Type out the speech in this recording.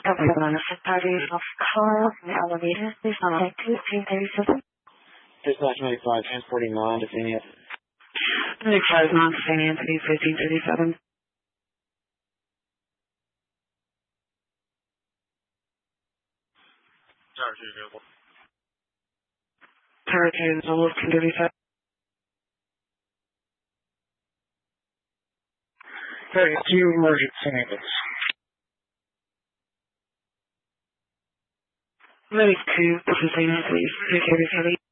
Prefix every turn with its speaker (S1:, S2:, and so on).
S1: Everyone on the party of car in the elevator. Please not like 237.
S2: Dispatch 95, transporting non-Definitive.
S1: 95 non-St. Anthony, 1537.
S2: Tower 2 available.
S1: Tower 2 is almost 237.
S2: Hey, it's you emergency ambulance.
S1: Ready to, this is St. Anthony, 337.